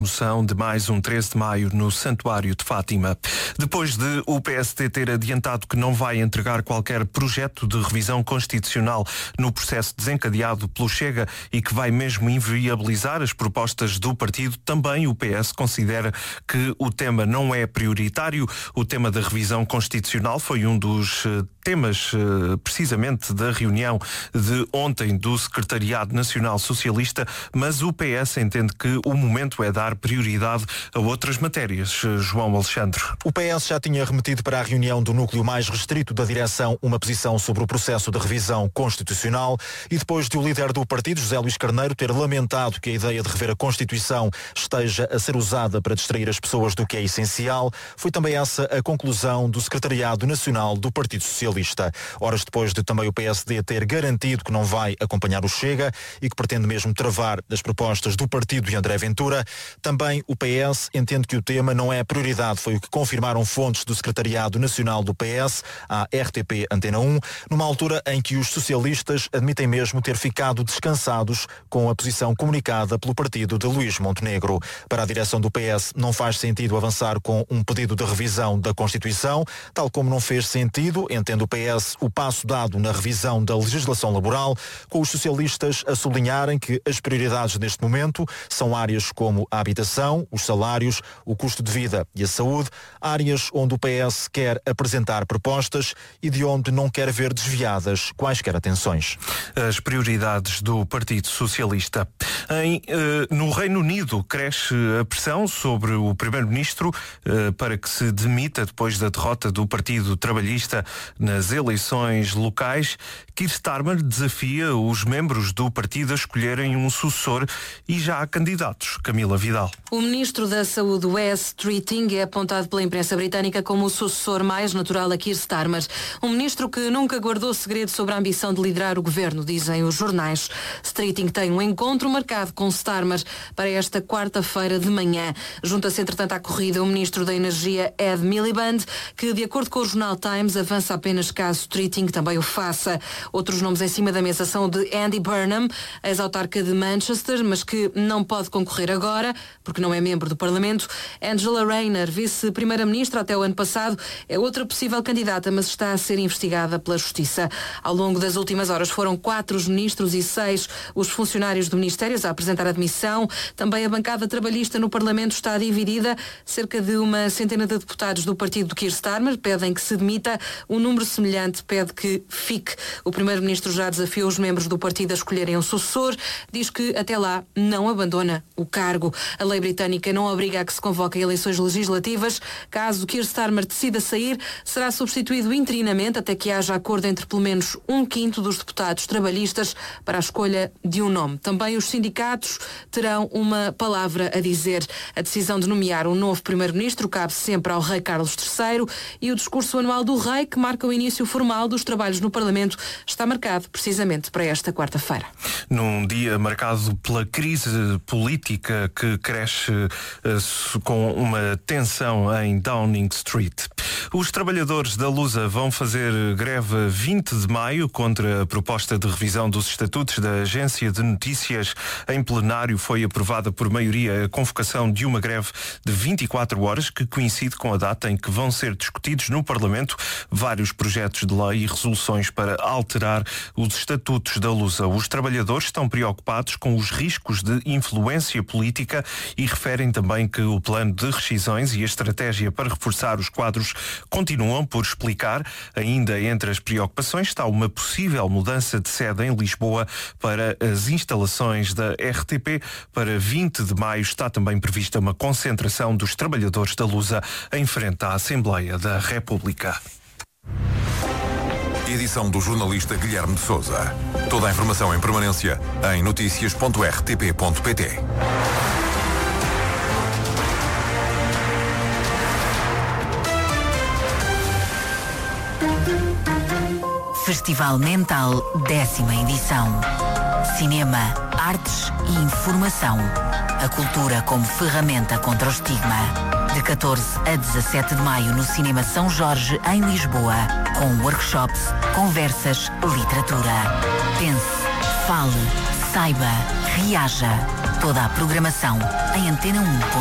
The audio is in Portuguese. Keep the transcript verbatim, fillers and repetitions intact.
Moção de mais um treze de maio no Santuário de Fátima. Depois de o P S D ter adiantado que não vai entregar qualquer projeto de revisão constitucional no processo desencadeado pelo Chega e que vai mesmo inviabilizar as propostas do partido, também o P S considera que o tema não é prioritário. O tema da revisão constitucional foi um dos temas, precisamente, da reunião de ontem do Secretariado Nacional Socialista, mas o P S entende que o momento é dar prioridade a outras matérias. João Alexandre. O P S já tinha remetido para a reunião do núcleo mais restrito da direção uma posição sobre o processo de revisão constitucional e depois de o líder do partido, José Luís Carneiro, ter lamentado que a ideia de rever a Constituição esteja a ser usada para distrair as pessoas do que é essencial, foi também essa a conclusão do Secretariado Nacional do Partido Socialista. Horas depois de também o P S D ter garantido que não vai acompanhar o Chega e que pretende mesmo travar as propostas do partido de André Ventura, também o P S entende que o tema não é prioridade. Foi o que confirmaram fontes do Secretariado Nacional do P S à R T P Antena um, numa altura em que os socialistas admitem mesmo ter ficado descansados com a posição comunicada pelo partido de Luís Montenegro. Para a direção do P S não faz sentido avançar com um pedido de revisão da Constituição, tal como não fez sentido, entende o P S, o passo dado na revisão da legislação laboral, com os socialistas a sublinharem que as prioridades neste momento são áreas como a habitação, os salários, o custo de vida e a saúde, áreas onde o P S quer apresentar propostas e de onde não quer ver desviadas quaisquer atenções. As prioridades do Partido Socialista. Em, eh, no Reino Unido cresce a pressão sobre o Primeiro-Ministro eh, para que se demita depois da derrota do Partido Trabalhista nas eleições locais. Keir Starmer desafia os membros do partido a escolherem um sucessor e já há candidatos. Camila Vidal. O Ministro da Saúde, Wes Streeting, é apontado pela imprensa britânica como o sucessor mais natural a Keir Starmer. Um ministro que nunca guardou segredo sobre a ambição de liderar o governo, dizem os jornais. Streeting tem um encontro marcado com Starmer para esta quarta-feira de manhã. Junta-se, entretanto, à corrida o Ministro da Energia, Ed Miliband, que, de acordo com o jornal Times, avança apenas caso Streeting também o faça. Outros nomes em cima da mesa são o de Andy Burnham, ex-autarca de Manchester, mas que não pode concorrer agora, porque não é membro do Parlamento. Angela Rayner, vice-primeira-ministra até o ano passado, é outra possível candidata, mas está a ser investigada pela Justiça. Ao longo das últimas horas foram quatro os ministros e seis os funcionários do Ministérios a apresentar admissão. Também a bancada trabalhista no Parlamento está dividida. Cerca de uma centena de deputados do partido de Keir Starmer pedem que se demita. Um número semelhante pede que fique. O primeiro-ministro já desafiou os membros do partido a escolherem um sucessor. Diz que até lá não abandona o cargo. A lei britânica não obriga a que se convoquem eleições legislativas. Caso Keir Starmer decida sair, será substituído interinamente até que haja acordo entre pelo menos um quinto dos deputados trabalhistas para a escolha de um nome. Também os sindicatos terão uma palavra a dizer. A decisão de nomear um novo primeiro-ministro cabe sempre ao rei Carlos terceiro e o discurso anual do rei, que marca o início formal dos trabalhos no Parlamento, está marcado precisamente para esta quarta-feira. Num dia marcado pela crise política que cresce uh, com uma tensão em Downing Street. Os trabalhadores da Lusa vão fazer greve vinte de maio contra a proposta de revisão dos estatutos da Agência de Notícias. Em plenário foi aprovada por maioria a convocação de uma greve de vinte e quatro horas, que coincide com a data em que vão ser discutidos no Parlamento vários projetos de lei e resoluções para alterar os estatutos da Lusa. Os trabalhadores estão preocupados com os riscos de influência política e referem também que o plano de rescisões e a estratégia para reforçar os quadros continuam por explicar. Ainda entre as preocupações está uma possível mudança de sede em Lisboa para as instalações da R T P. Para vinte de maio está também prevista uma concentração dos trabalhadores da Lusa em frente à Assembleia da República. Edição do jornalista Guilherme de Sousa. Toda a informação em permanência em notícias ponto r t p ponto p t. Festival Mental, décima edição. Cinema, artes e informação. A cultura como ferramenta contra o estigma. De catorze a dezassete de maio no Cinema São Jorge, em Lisboa, com workshops, conversas, literatura. Pense, fale, saiba, reaja. Toda a programação em antena um.